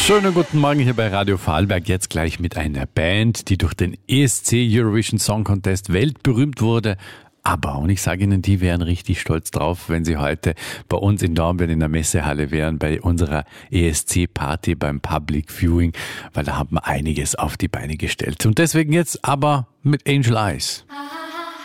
Schönen guten Morgen hier bei Radio Vorarlberg. Jetzt gleich mit einer Band, die durch den ESC Eurovision Song Contest weltberühmt wurde. Aber, und ich sage Ihnen, die wären richtig stolz drauf, wenn sie heute bei uns in Dornbirn in der Messehalle wären, bei unserer ESC-Party beim Public Viewing, weil da haben wir einiges auf die Beine gestellt. Und deswegen jetzt aber mit Angel Eyes.